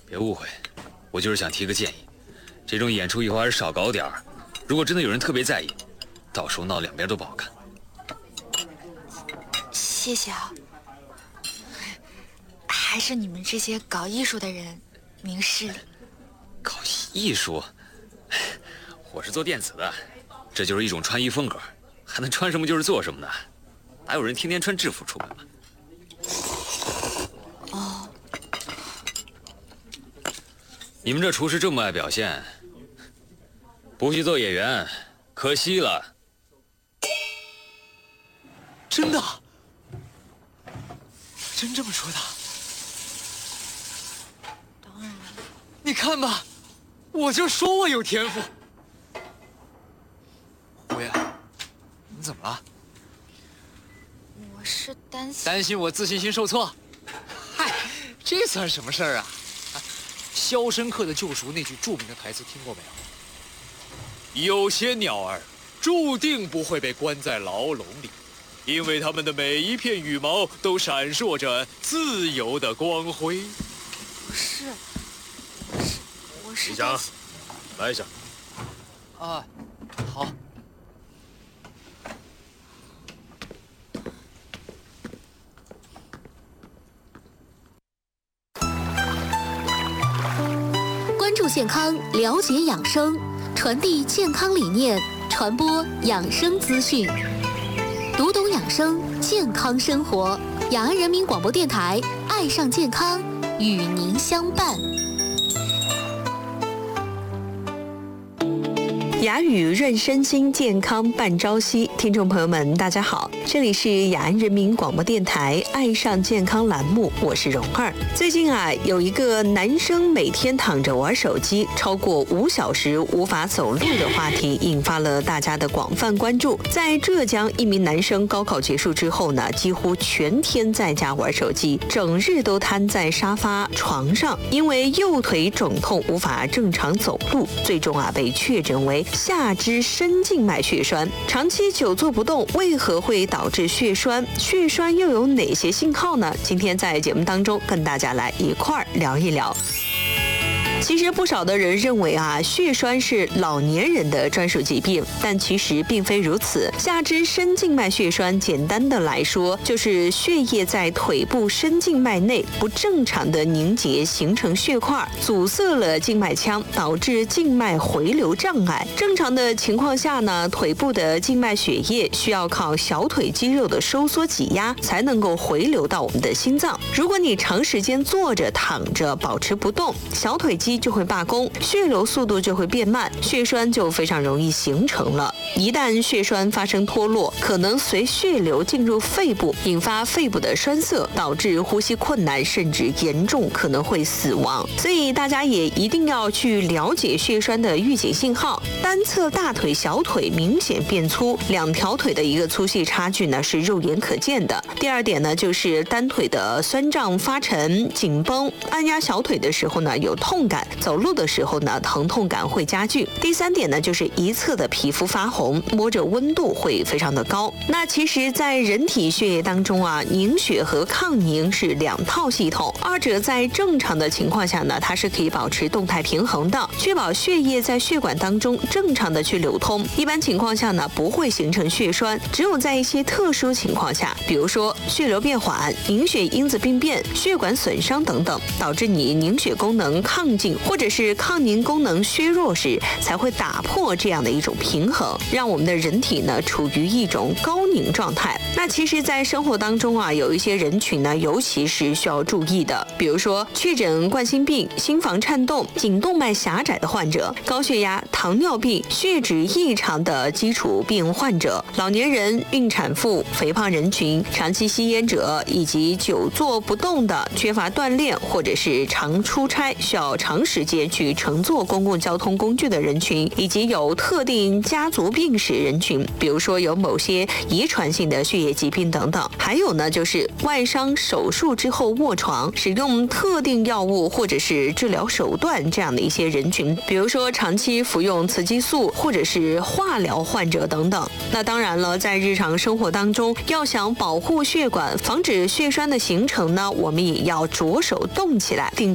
别误会，我就是想提个建议，这种演出以后还是少搞点儿。如果真的有人特别在意，到时候闹两边都不好看。 谢谢啊。还是你们这些搞艺术的人明事理。 搞艺术？我是做电子的，这就是一种穿衣风格，还能穿什么就是做什么呢？哪有人天天穿制服出门嘛？ 哦。 你们这厨师这么爱表现，不去做演员，可惜了。 真的？真这么说的？ 当然。 你看吧，我就说我有天赋。胡言，你怎么了？ 我是担心我自信心受挫。嗨，这算什么事儿啊？《肖申克的救赎》那句著名的台词听过没有？有些鸟儿注定不会被关在牢笼里，因为它们的每一片羽毛都闪烁着自由的光辉。 我是李翔，来一下。 啊，好。 关注健康，了解养生，传递健康理念，传播养生资讯，读懂养生，健康生活。雅安人民广播电台，爱上健康，与您相伴。 雅语润身心，健康伴朝夕。听众朋友们，大家好，这里是雅安人民广播电台爱上健康栏目，我是蓉儿。最近有一个男生每天躺着玩手机超过5小时无法走路的话题，引发了大家的广泛关注。在浙江，一名男生高考结束之后呢，几乎全天在家玩手机，整日都瘫在沙发床上，因为右腿肿痛无法正常走路，最终被确诊为下肢深静脉血栓。长期久坐不动，为何会导致血栓？血栓又有哪些信号呢？今天在节目当中跟大家来一块儿聊一聊。其实不少的人认为血栓是老年人的专属疾病，但其实并非如此。下肢深静脉血栓简单的来说，就是血液在腿部深静脉内不正常的凝结，形成血块，阻塞了静脉腔，导致静脉回流障碍。正常的情况下呢，腿部的静脉血液需要靠小腿肌肉的收缩挤压才能够回流到我们的心脏。如果你长时间坐着躺着保持不动，小腿肌就会罢工，血流速度就会变慢，血栓就非常容易形成了。一旦血栓发生脱落，可能随血流进入肺部，引发肺部的栓塞，导致呼吸困难，甚至严重可能会死亡。所以大家也一定要去了解血栓的预警信号。单侧大腿、小腿明显变粗，两条腿的一个粗细差距呢是肉眼可见的。第二点呢，就是单腿的酸胀、发沉、紧绷，按压小腿的时候呢有痛感，走路的时候呢疼痛感会加剧。第三点呢，就是一侧的皮肤发红，摸着温度会非常的高。那其实在人体血液当中凝血和抗凝是两套系统，二者在正常的情况下呢，它是可以保持动态平衡的，确保血液在血管当中正常的去流通。一般情况下呢不会形成血栓，只有在一些特殊情况下，比如说血流变缓、凝血因子病变、血管损伤等等，导致你凝血功能亢进或者是抗凝功能削弱时，才会打破这样的一种平衡，让我们的人体呢处于一种高凝状态。那其实在生活当中有一些人群呢尤其是需要注意的，比如说确诊冠心病、心房颤动、颈动脉狭窄的患者、高血压、糖尿病、血脂异常的基础病患者、老年人、孕产妇、肥胖人群、长期吸烟者，以及久坐不动的、缺乏锻炼或者是常出差需要长时间去乘坐公共交通工具的人群，以及有特定家族病史人群，比如说有某些遗传性的血液疾病等等。还有呢，就是外伤手术之后卧床、使用特定药物或者是治疗手段这样的一些人群，比如说长期服用雌激素或者是化疗患者等等。那当然了，在日常生活当中，要想保护血管，防止血栓的形成呢，我们也要着手动起来，定